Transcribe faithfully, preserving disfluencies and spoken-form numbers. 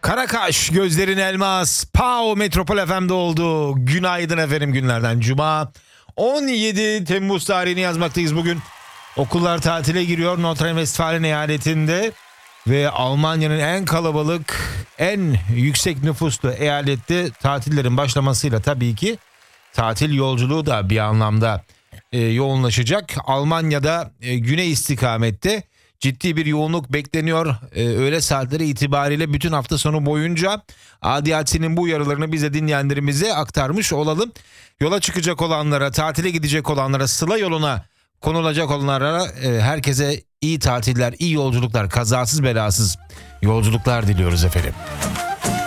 Karakaş, gözlerin elmas, Pau Metropol F M'de oldu. Günaydın efendim, günlerden Cuma. on yedi Temmuz tarihini yazmaktayız bugün. Okullar tatile giriyor Nordrhein-Westfalen eyaletinde. Ve Almanya'nın en kalabalık, en yüksek nüfuslu eyalette tatillerin başlamasıyla tabii ki tatil yolculuğu da bir anlamda e, yoğunlaşacak. Almanya'da e, güney istikamette ciddi bir yoğunluk bekleniyor. Ee, öğle saatleri itibariyle bütün hafta sonu boyunca A D A C'nin bu uyarılarını bize, dinleyenlerimize aktarmış olalım. Yola çıkacak olanlara, tatile gidecek olanlara, Sıla yoluna konulacak olanlara e, herkese iyi tatiller, iyi yolculuklar, kazasız belasız yolculuklar diliyoruz efendim.